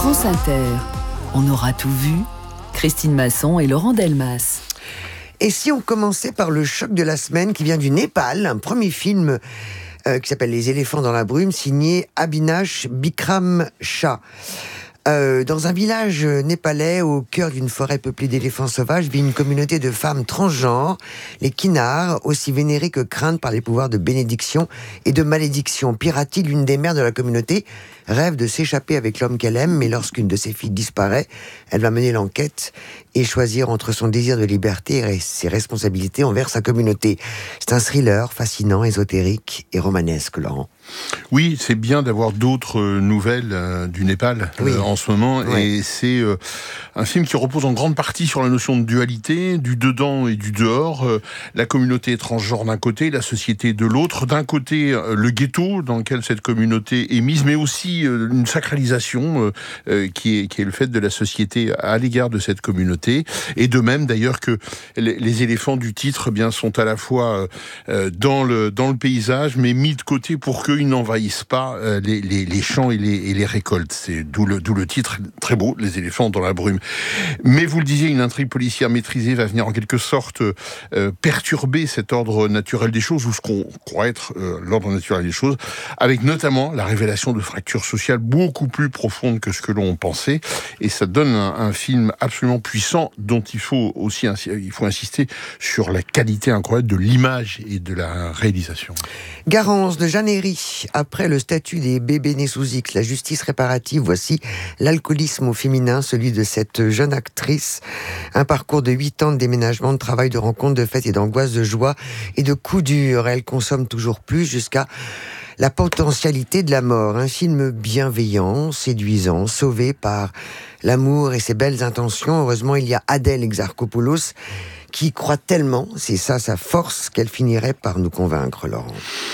France Inter. On aura tout vu. Christine Masson et Laurent Delmas. Et si on commençait par le choc de la semaine qui vient du Népal, un premier film qui s'appelle Les éléphants dans la brume, signé Abhinash Bikram Shah. Dans un village népalais au cœur d'une forêt peuplée d'éléphants sauvages vit une communauté de femmes transgenres, les Kinnar, aussi vénérées que craintes par les pouvoirs de bénédiction et de malédiction. Pirati, l'une des mères de la communauté, rêve de s'échapper avec l'homme qu'elle aime, mais lorsqu'une de ses filles disparaît, elle va mener l'enquête et choisir entre son désir de liberté et ses responsabilités envers sa communauté. C'est un thriller fascinant, ésotérique et romanesque, Laurent. Oui, c'est bien d'avoir d'autres nouvelles du Népal en ce moment. Oui. Et c'est un film qui repose en grande partie sur la notion de dualité, du dedans et du dehors. La communauté transgenre d'un côté, la société de l'autre. D'un côté, le ghetto dans lequel cette communauté est mise, mais aussi une sacralisation qui est le fait de la société à l'égard de cette communauté. Et de même d'ailleurs que les éléphants du titre sont à la fois dans le paysage, mais mis de côté pour qu'ils n'envahissent pas les champs et les récoltes. C'est d'où le titre très beau, Les éléphants dans la brume. Mais vous le disiez, une intrigue policière maîtrisée va venir en quelque sorte perturber cet ordre naturel des choses, ou ce qu'on croit être l'ordre naturel des choses, avec notamment la révélation de fractures sociales beaucoup plus profondes que ce que l'on pensait. Et ça donne un film absolument puissant dont il faut insister sur la qualité incroyable de l'image et de la réalisation. Garance de Jeanne Herry. Après le statut des bébés nés sous X, la justice réparative, voici l'alcoolisme au féminin, celui de cette jeune actrice. Un parcours de 8 ans de déménagement, de travail, de rencontres, de fêtes et d'angoisse, de joie et de coups durs. Elle consomme toujours plus jusqu'à la potentialité de la mort. Un film bienveillant, séduisant, sauvé par l'amour et ses belles intentions. Heureusement, il y a Adèle Exarchopoulos qui croit tellement, c'est ça sa force, qu'elle finirait par nous convaincre, Laurent.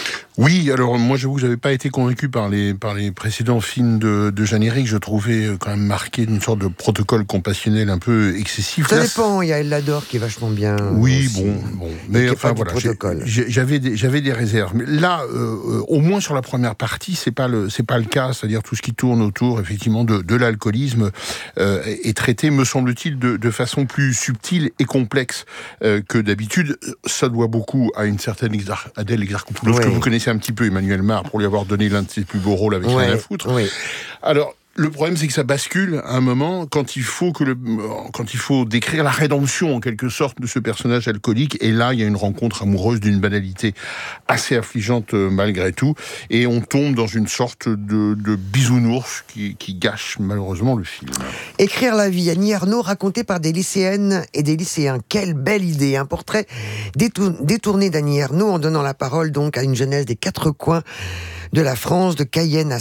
Oui, alors moi j'avoue que j'avais pas été convaincu par les précédents films de Jeanne Herry, que je trouvais quand même marqué d'une sorte de protocole compassionnel un peu excessif. Ça dépend, il y a Elle l'adore qui est vachement bien. Oui, aussi. bon, mais enfin voilà, j'avais des réserves. Mais là, au moins sur la première partie, c'est pas le cas, c'est-à-dire tout ce qui tourne autour effectivement de l'alcoolisme est traité, me semble-t-il, de façon plus subtile et complexe que d'habitude. Ça doit beaucoup à une certaine Adèle Exarchopoulos que vous connaissez un petit peu, Emmanuel Mar, pour lui avoir donné l'un de ses plus beaux rôles avec Rien à foutre. Oui. Alors, le problème, c'est que ça bascule à un moment quand il faut décrire la rédemption, en quelque sorte, de ce personnage alcoolique. Et là, il y a une rencontre amoureuse d'une banalité assez affligeante malgré tout. Et on tombe dans une sorte de bisounours qui gâche malheureusement le film. Écrire la vie, Annie Ernaux, racontée par des lycéennes et des lycéens. Quelle belle idée! Un portrait détourné d'Annie Ernaux en donnant la parole donc à une jeunesse des 4 coins de la France, de Cayenne à